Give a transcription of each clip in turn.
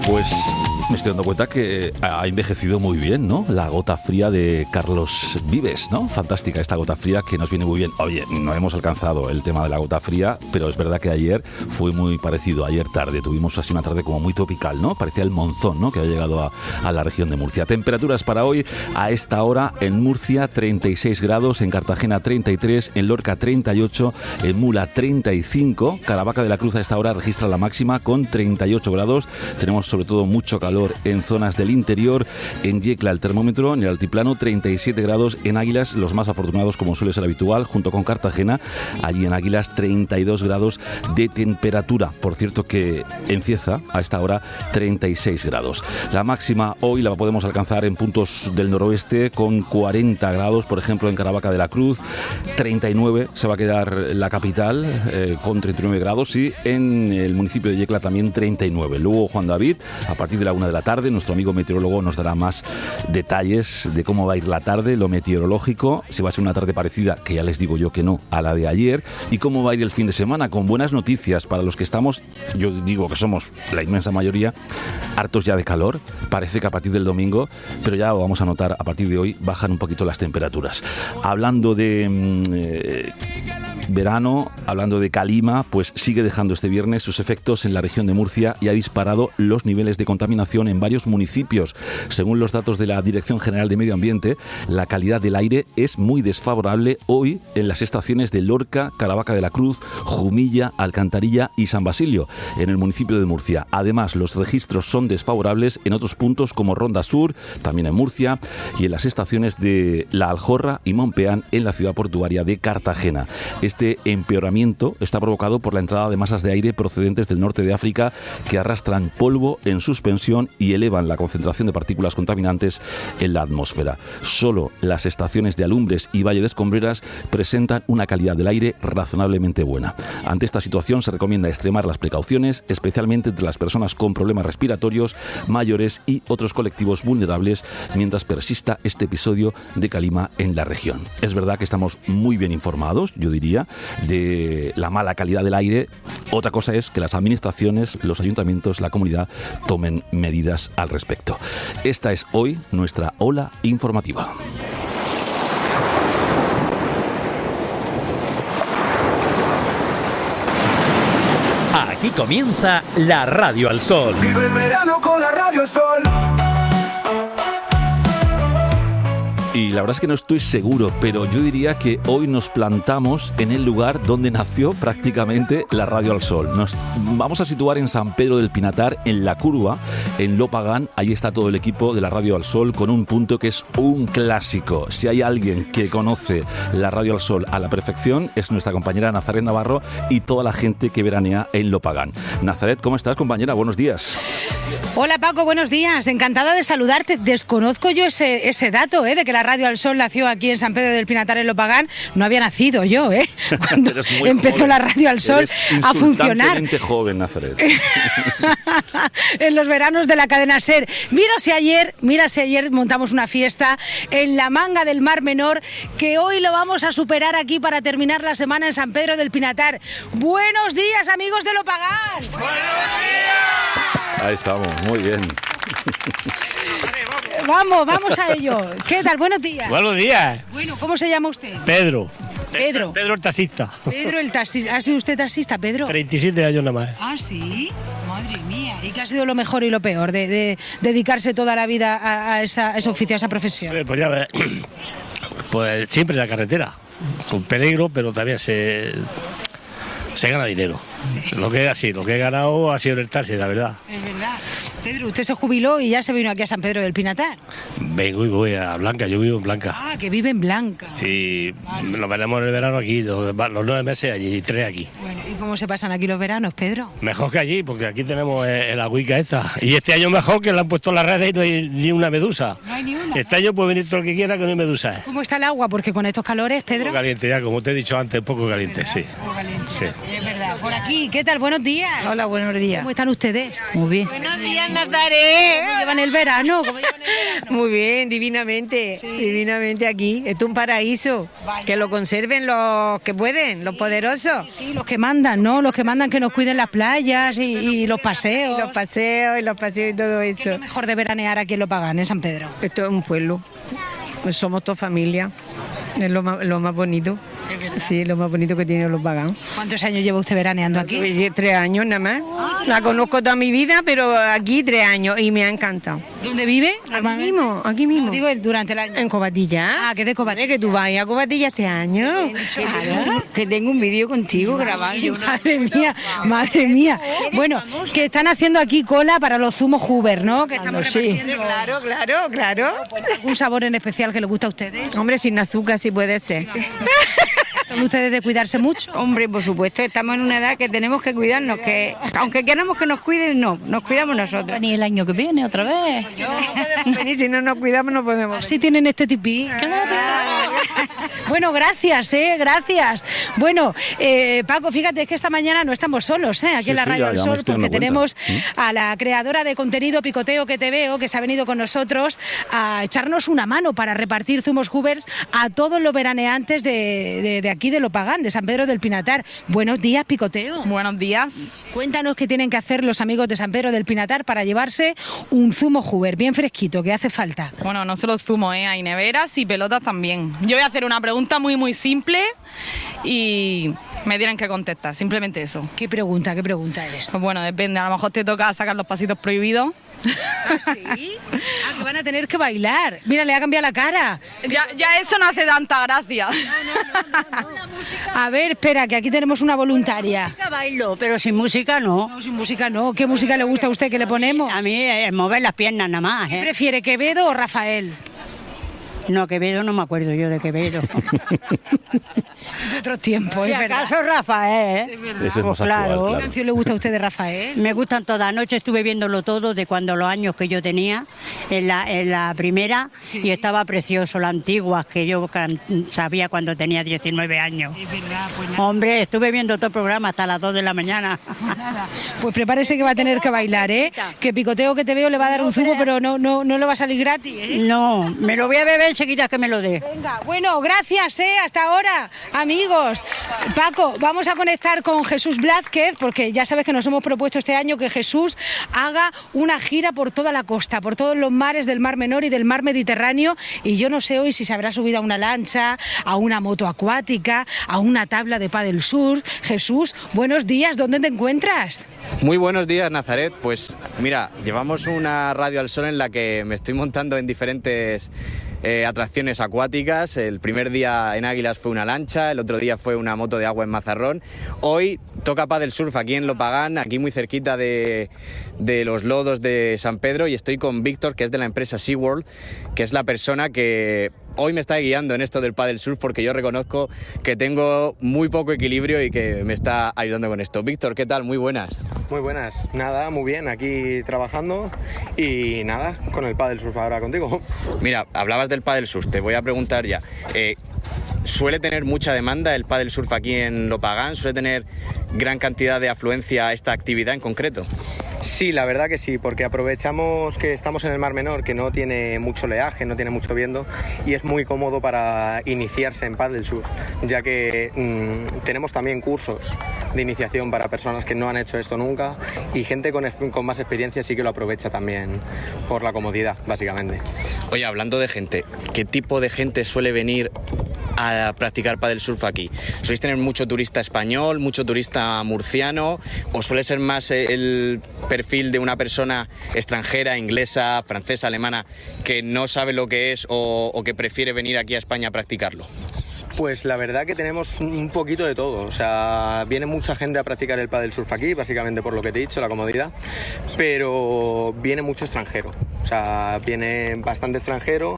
Pues me estoy dando cuenta que ha envejecido muy bien, ¿no? La gota fría de Carlos Vives, ¿no? Fantástica esta gota fría que nos viene muy bien. Oye, no hemos alcanzado el tema de la gota fría, pero es verdad que ayer fue muy parecido. Ayer tarde tuvimos así una tarde como muy tropical, ¿no? Parecía el monzón, ¿no? Que ha llegado a la región de Murcia. Temperaturas para hoy a esta hora en Murcia 36 grados, en Cartagena 33, en Lorca 38, en Mula 35. Caravaca de la Cruz a esta hora registra la máxima con 38 grados. Tenemos sobre todo mucho calor en zonas del interior. En Yecla el termómetro en el altiplano 37 grados. En Águilas los más afortunados, como suele ser habitual, junto con Cartagena. Allí en Águilas 32 grados de temperatura. Por cierto que en Cieza a esta hora 36 grados. La máxima hoy la podemos alcanzar en puntos del noroeste con 40 grados, por ejemplo en Caravaca de la Cruz. 39 se va a quedar la capital con 39 grados, y en el municipio de Yecla también 39. Luego Juan David, a partir de la 1 de la tarde, nuestro amigo meteorólogo nos dará más detalles de cómo va a ir la tarde, lo meteorológico, si va a ser una tarde parecida, que ya les digo yo que no, a la de ayer, y cómo va a ir el fin de semana, con buenas noticias para los que estamos, yo digo que somos la inmensa mayoría, hartos ya de calor. Parece que a partir del domingo, pero ya lo vamos a notar, a partir de hoy bajan un poquito las temperaturas. Hablando de verano, hablando de calima, pues sigue dejando este viernes sus efectos en la región de Murcia y ha disparado los niveles de contaminación en varios municipios. Según los datos de la Dirección General de Medio Ambiente, la calidad del aire es muy desfavorable hoy en las estaciones de Lorca, Caravaca de la Cruz, Jumilla, Alcantarilla y San Basilio, en el municipio de Murcia. Además, los registros son desfavorables en otros puntos como Ronda Sur, también en Murcia, y en las estaciones de La Aljorra y Montpeán en la ciudad portuaria de Cartagena. Este empeoramiento está provocado por la entrada de masas de aire procedentes del norte de África que arrastran polvo en suspensión y elevan la concentración de partículas contaminantes en la atmósfera. Solo las estaciones de Alumbres y Valle de Escombreras presentan una calidad del aire razonablemente buena. Ante esta situación se recomienda extremar las precauciones, especialmente entre las personas con problemas respiratorios, mayores y otros colectivos vulnerables, mientras persista este episodio de calima en la región. Es verdad que estamos muy bien informados, yo diría, de la mala calidad del aire. Otra cosa es que las administraciones, los ayuntamientos, la comunidad tomen medidas al respecto. Esta es hoy nuestra ola informativa. Aquí comienza la Radio al Sol. Vive el verano con la Radio al Sol. Y la verdad es que no estoy seguro, pero yo diría que hoy nos plantamos en el lugar donde nació prácticamente la Radio al Sol. Nos vamos a situar en San Pedro del Pinatar, en La Curva, en Lopagán. Ahí está todo el equipo de la Radio al Sol con un punto que es un clásico. Si hay alguien que conoce la Radio al Sol a la perfección, es nuestra compañera Nazaret Navarro y toda la gente que veranea en Lopagán. Nazaret, ¿cómo estás, compañera? Buenos días. Hola, Paco, buenos días. Encantada de saludarte. Desconozco yo ese dato, de que la Radio al Sol nació aquí en San Pedro del Pinatar, en Lopagán. No había nacido yo, cuando empezó joven. La Radio al Sol a funcionar. Insultantemente joven, Nazaret. En los veranos de la cadena SER. Mira si ayer montamos una fiesta en la Manga del Mar Menor, que hoy lo vamos a superar aquí para terminar la semana en San Pedro del Pinatar. Buenos días, amigos de Lopagán. ¡Buenos días! Ahí estamos, muy bien. Vamos a ello. ¿Qué tal? Buenos días. Buenos días. Bueno, ¿cómo se llama usted? Pedro. Pedro. Pedro el taxista. Pedro el taxista. ¿Ha sido usted taxista, Pedro? 37 años nada más. Ah, ¿sí? Madre mía. ¿Y qué ha sido lo mejor y lo peor de dedicarse toda la vida a ese oficio, a esa profesión? Pues ya ves, pues siempre en la carretera. Con peligro, pero también se gana dinero. Sí. Lo que he ganado ha sido en el taxi, la verdad. Es verdad. Pedro, usted se jubiló y ya se vino aquí a San Pedro del Pinatar. Vengo y voy a Blanca, yo vivo en Blanca. Ah, que vive en Blanca. Y vale. Nos veremos en el verano aquí, los 9 meses allí y 3 aquí. Bueno, ¿y cómo se pasan aquí los veranos, Pedro? Mejor que allí, porque aquí tenemos el agüica esta. Y este año mejor, que le han puesto las redes y no hay ni una medusa. No hay ni una. Este año puede venir todo lo que quiera, que no hay medusa. ¿Cómo está el agua? Porque con estos calores, Pedro... Un poco caliente ya, como te he dicho antes, un poco caliente, sí. Un poco caliente. Sí. Es verdad. Por aquí, ¿qué tal? Buenos días. Hola, buenos días. ¿Cómo están ustedes? Muy bien. Buenos días, Nazaret. ¿Cómo llevan el verano? Muy bien, divinamente, divinamente aquí. Esto es un paraíso. Que lo conserven los que pueden, los poderosos. Sí, los que mandan, ¿no? Los que mandan que nos cuiden las playas y los paseos. Los paseos y todo ¿Qué es eso. lo mejor de veranear aquí en Lopagán, en San Pedro? Esto es un pueblo. Pues somos toda familia. Es lo más bonito. Sí, lo más bonito que tiene Lopagán. ¿Cuántos años lleva usted veraneando aquí? 3 años nada más. La conozco toda mi vida, pero aquí 3 años y me ha encantado. ¿Dónde vive? Aquí mismo. Digo, durante el año. En Covatilla. Ah, que de Covatilla. Que tú vayas a Covatilla este año. Claro, que tengo un vídeo contigo grabado. Madre mía. Bueno, que están haciendo aquí cola para los zumos Huber, ¿no? Que estamos repartiendo. Claro. ¿Un sabor en especial que les gusta a ustedes? Hombre, sin azúcar sí puede ser. ¿Son ustedes de cuidarse mucho? Hombre, por supuesto, estamos en una edad que tenemos que cuidarnos, que aunque queramos que nos cuiden, no, nos cuidamos nosotros. Ni el año que viene otra vez. Si no nos cuidamos no podemos. Así tienen este tipí. Bueno, gracias, gracias. Bueno, Paco, fíjate, es que esta mañana no estamos solos, aquí en la Radio del Sol, porque tenemos a la creadora de contenido Picoteo que te veo, que se ha venido con nosotros a echarnos una mano para repartir zumos Hubers a todos los veraneantes de aquí de Lopagán, de San Pedro del Pinatar. Buenos días, Picoteo. Buenos días. Cuéntanos qué tienen que hacer los amigos de San Pedro del Pinatar para llevarse un zumo Huber bien fresquito, que hace falta. Bueno, no solo zumo, hay neveras y pelotas también. Yo voy a hacer una pregunta muy simple y me tienen que contestar, simplemente eso. ¿Qué pregunta eres? Pues bueno, depende, a lo mejor te toca sacar los pasitos prohibidos. ¿Ah, sí? Ah, que van a tener que bailar. Mira, le ha cambiado la cara. Ya eso no hace tanta gracia. No. A ver, espera, que aquí tenemos una voluntaria. Bailo, pero sin música no. No, sin música no. ¿Qué música le gusta a usted que le ponemos? A mí es mover las piernas nada más. ¿Qué prefiere, Quevedo o Rafael? No, Quevedo no me acuerdo yo de Quevedo. De otros tiempos, Si es verdad. acaso Rafael, Es verdad. Ese es más claro. actual, ¿Qué claro. canción le gusta a usted de Rafael? me gustan todas. Anoche estuve viéndolo todo de cuando los años que yo tenía en la primera y estaba precioso, la antigua que yo sabía cuando tenía 19 años. Es verdad, pues nada. Hombre, estuve viendo todo el programa hasta las 2 de la mañana. Pues prepárese que va a tener que bailar, Que Picoteo que te veo le va a dar un zumo, pero no le va a salir gratis, No, me lo voy a beber enseguida que me lo dé. Venga, bueno, gracias, hasta ahora, amigos. Paco, vamos a conectar con Jesús Blázquez, porque ya sabes que nos hemos propuesto este año que Jesús haga una gira por toda la costa, por todos los mares del Mar Menor y del Mar Mediterráneo, y yo no sé hoy si se habrá subido a una lancha, a una moto acuática, a una tabla de pádel surf. Jesús, buenos días, ¿dónde te encuentras? Muy buenos días, Nazaret. Pues mira, llevamos una Radio al Sol en la que me estoy montando en diferentes atracciones acuáticas. El primer día en Águilas fue una lancha, el otro día fue una moto de agua en Mazarrón. Hoy toca paddle surf aquí en Lopagán, aquí muy cerquita de los lodos de San Pedro, y estoy con Víctor, que es de la empresa SeaWorld, que es la persona que hoy me está guiando en esto del paddle surf, porque yo reconozco que tengo muy poco equilibrio y que me está ayudando con esto. Víctor, ¿qué tal? Muy buenas. Muy buenas, nada, muy bien, aquí trabajando y nada, con el paddle surf ahora contigo. Mira, hablabas del paddle surf, te voy a preguntar ya. ¿Suele tener mucha demanda el paddle surf aquí en Lopagán? ¿Suele tener gran cantidad de afluencia a esta actividad en concreto? Sí, la verdad que sí, porque aprovechamos que estamos en el Mar Menor, que no tiene mucho oleaje, no tiene mucho viento, y es muy cómodo para iniciarse en paddle surf, ya que tenemos también cursos de iniciación para personas que no han hecho esto nunca, y gente con más experiencia sí que lo aprovecha también por la comodidad, básicamente. Oye, hablando de gente, ¿qué tipo de gente suele venir a practicar paddle surf aquí? ¿Sois tener mucho turista español, mucho turista murciano, o suele ser más el perfil de una persona extranjera, inglesa, francesa, alemana, que no sabe lo que es o que prefiere venir aquí a España a practicarlo? Pues la verdad que tenemos un poquito de todo, o sea, viene mucha gente a practicar el paddle surf aquí, básicamente por lo que te he dicho, la comodidad, pero viene mucho extranjero. O sea, viene bastante extranjero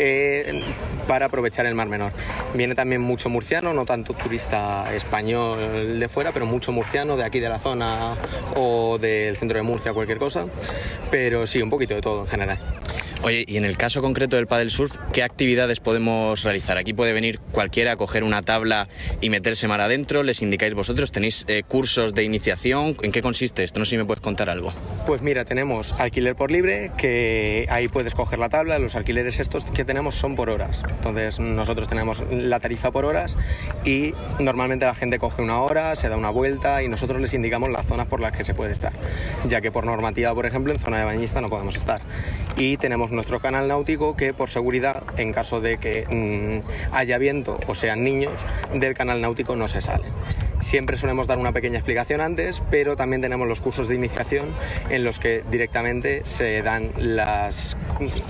para aprovechar el Mar Menor. Viene también mucho murciano, no tanto turista español de fuera, pero mucho murciano de aquí de la zona o del centro de Murcia, cualquier cosa. Pero sí, un poquito de todo en general. Oye, y en el caso concreto del paddle surf, ¿qué actividades podemos realizar? Aquí puede venir cualquiera a coger una tabla y meterse mar adentro. ¿Les indicáis vosotros? ¿Tenéis cursos de iniciación? ¿En qué consiste esto? No sé si me puedes contar algo. Pues mira, tenemos alquiler por libre, que ahí puedes coger la tabla. Los alquileres estos que tenemos son por horas. Entonces nosotros tenemos la tarifa por horas y normalmente la gente coge una hora, se da una vuelta y nosotros les indicamos las zonas por las que se puede estar. Ya que por normativa, por ejemplo, en zona de bañista no podemos estar. Y tenemos nuestro canal náutico que por seguridad, en caso de que haya viento o sean niños, del canal náutico no se salen. Siempre solemos dar una pequeña explicación antes, pero también tenemos los cursos de iniciación en los que directamente se dan las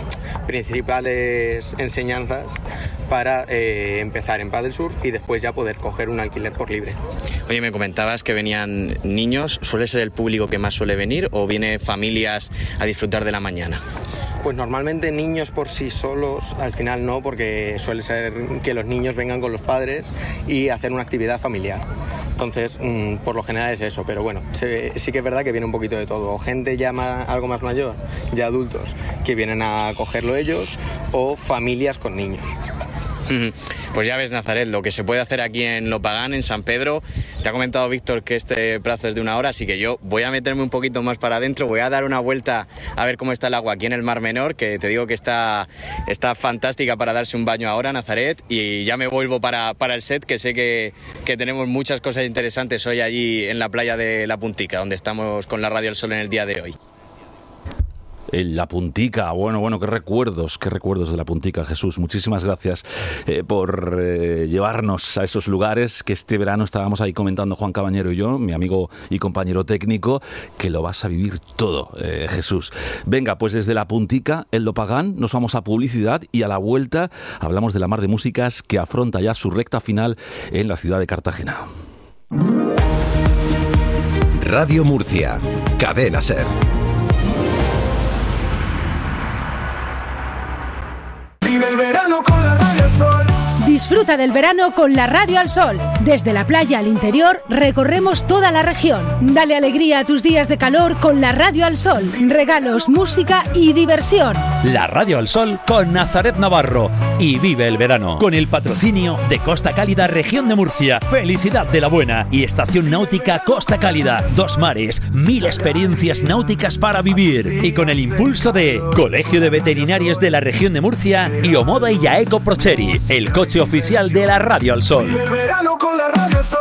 principales enseñanzas para empezar en paddle surf y después ya poder coger un alquiler por libre. Oye, me comentabas que venían niños. ¿Suele ser el público que más suele venir o viene familias a disfrutar de la mañana? Pues normalmente niños por sí solos, al final no, porque suele ser que los niños vengan con los padres y hacer una actividad familiar. Entonces, por lo general es eso, pero bueno, sí que es verdad que viene un poquito de todo. O gente ya algo más mayor, ya adultos, que vienen a cogerlo ellos, o familias con niños. Pues ya ves, Nazaret, lo que se puede hacer aquí en Lopagán, en San Pedro. Te ha comentado Víctor que este plazo es de 1 hora, así que yo voy a meterme un poquito más para adentro, voy a dar una vuelta a ver cómo está el agua aquí en el Mar Menor, que te digo que está fantástica para darse un baño ahora, Nazaret, y ya me vuelvo para el set, que sé que tenemos muchas cosas interesantes hoy allí en la playa de La Puntica, donde estamos con la Radio al Sol en el día de hoy. En La Puntica, bueno, qué recuerdos de La Puntica, Jesús. Muchísimas gracias por llevarnos a esos lugares que este verano estábamos ahí comentando Juan Cabañero y yo, mi amigo y compañero técnico, que lo vas a vivir todo, Jesús. Venga, pues desde La Puntica, en Lopagán, nos vamos a publicidad y a la vuelta hablamos de la Mar de Músicas que afronta ya su recta final en la ciudad de Cartagena. Radio Murcia, Cadena SER. Vive el verano con la Radio al Sol. Disfruta del verano con la Radio al Sol. Desde la playa al interior recorremos toda la región. Dale alegría a tus días de calor con la Radio al Sol. Regalos, música y diversión. La Radio al Sol con Nazaret Navarro. Y vive el verano con el patrocinio de Costa Cálida, Región de Murcia, Felicidad de la Buena y Estación Náutica Costa Cálida. 2 mares, 1000 experiencias náuticas para vivir. Y con el impulso de Colegio de Veterinarios de la Región de Murcia y Omoda y Yaeco Procheri, el coche oficial de la Radio al Sol. El verano con la Radio al Sol.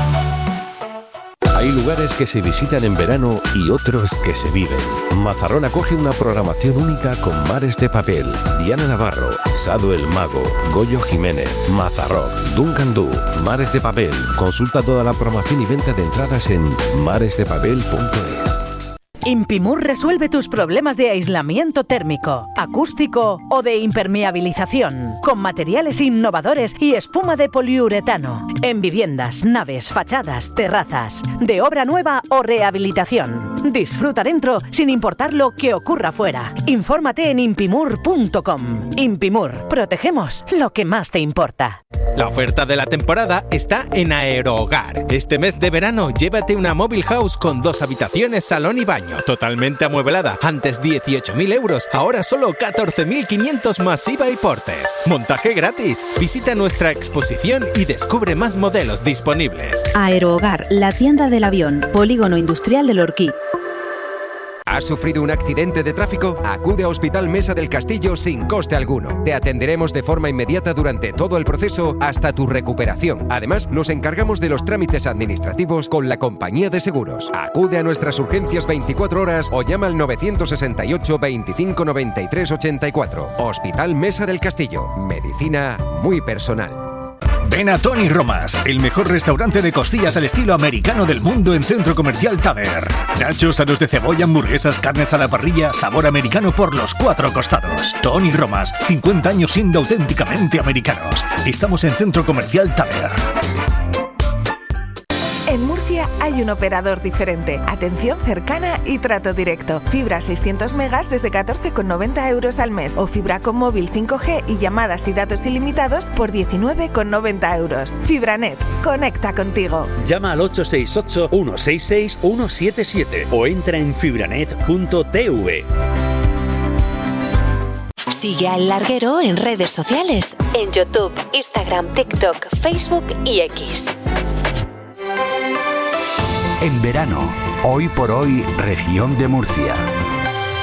Hay lugares que se visitan en verano y otros que se viven. Mazarrón acoge una programación única con Mares de Papel, Diana Navarro, Sado el Mago, Goyo Jiménez, Mazarrón, Duncan Du, Mares de Papel. Consulta toda la programación y venta de entradas en maresdepapel.es. Impimur resuelve tus problemas de aislamiento térmico, acústico o de impermeabilización con materiales innovadores y espuma de poliuretano en viviendas, naves, fachadas, terrazas, de obra nueva o rehabilitación. Disfruta dentro sin importar lo que ocurra fuera. Infórmate en impimur.com. Impimur, protegemos lo que más te importa. La oferta de la temporada está en Aerohogar. Este mes de verano llévate una Mobile House con 2 habitaciones, salón y baño, totalmente amueblada. Antes 18.000 euros, ahora solo 14.500 más IVA y portes. Montaje gratis. Visita nuestra exposición y descubre más modelos disponibles. Aerohogar, la tienda del avión, Polígono Industrial del Orquí. ¿Has sufrido un accidente de tráfico? Acude a Hospital Mesa del Castillo sin coste alguno. Te atenderemos de forma inmediata durante todo el proceso hasta tu recuperación. Además, nos encargamos de los trámites administrativos con la compañía de seguros. Acude a nuestras urgencias 24 horas o llama al 968 25 93 84. Hospital Mesa del Castillo. Medicina muy personal. Ven a Tony Romas, el mejor restaurante de costillas al estilo americano del mundo en Centro Comercial Taber. Nachos, aros de cebolla, hamburguesas, carnes a la parrilla, sabor americano por los 4 costados. Tony Romas, 50 años siendo auténticamente americanos. Estamos en Centro Comercial Taber. En Murcia hay un operador diferente, atención cercana y trato directo. Fibra 600 megas desde 14,90 euros al mes o fibra con móvil 5G y llamadas y datos ilimitados por 19,90 euros. Fibranet, conecta contigo. Llama al 868-166-177 o entra en fibranet.tv. Sigue a El Larguero en redes sociales, en YouTube, Instagram, TikTok, Facebook y X. En verano, hoy por hoy, región de Murcia.